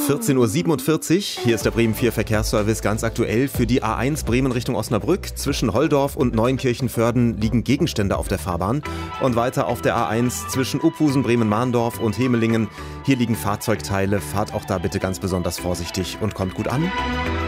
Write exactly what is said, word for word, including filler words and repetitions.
vierzehn Uhr siebenundvierzig. Hier ist der Bremen vier Verkehrsservice ganz aktuell. Für die A eins Bremen Richtung Osnabrück zwischen Holdorf und Neunkirchen-Vörden liegen Gegenstände auf der Fahrbahn. Und weiter auf der A eins zwischen Uphusen, Bremen-Mahndorf und Hemelingen. Hier liegen Fahrzeugteile. Fahrt auch da bitte ganz besonders vorsichtig und kommt gut an.